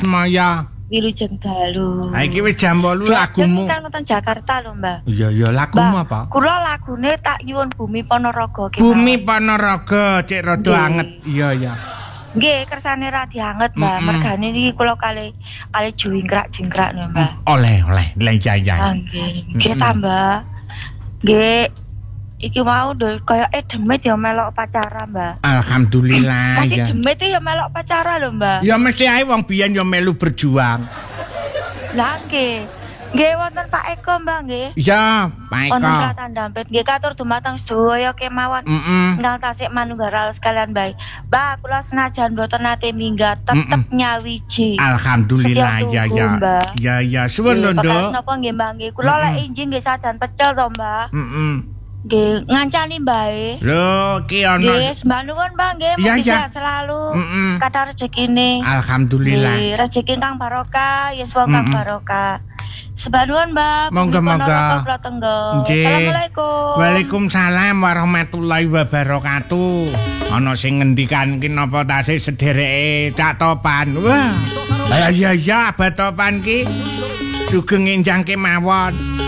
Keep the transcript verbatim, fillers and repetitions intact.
Tresmaya. Wilujeng Dalu. Ha iki wis jam wolu lagumu. Kan nonton Jakarta lho, Mbak. Iya iya lagumu apa? Kula lagune tak nyuwun Bumi Ponorogo. Bumi Ponorogo cek rada anget. Iya iya. Nggih, kersane ra dianget, Mbak. Mergane niki kula kali kali jingkrak-jingkrak nih, Mbak. Oleh oleh, lha iya iya. Nggih, nggih ta, Mbak. Nggih. Iki mau lho kaya eh demit ya melok pacara, Mbak. Alhamdulillah Masih ya. demit ya melok pacara lho, Mbak. Ya mesti ae wong biyen ya melu berjuang. Lah nggih. Nggih wonten Pak Eko, Mbak nggih. Iya, Pak Eko. Wonten Klatan Dampit nggih katur dumateng sedaya kemawon. Heeh. Ingkang tasik manunggal sekalian bae. Mbak, kula senajan mboten nate minggat tetep nyawiji. Alhamdulillah ya ya. Ya ya, suwun lho, Nduk. Napa nggih, Mbak nggih. Kula lek injing nggih sajan pecel to, Mbak. Heeh. Nggih, ngancani mbae. Lho, ki ana. Nggih, sembah nuwun, Mbak nggih, mugi sehat selalu. Heeh. Kathah rezekine. Alhamdulillah. Nggih, rezeki kang barokah, yes wong kang barokah. Sembah nuwun, Mbak. Monggo-monggo. Assalamualaikum. Waalaikumsalam warahmatullahi wabarakatuh. Ana sing ngendikan ki napa tasih sedereke Cak Topan. Wah. Lah iya iya Abah Topan ki sugeng enjang kemawon.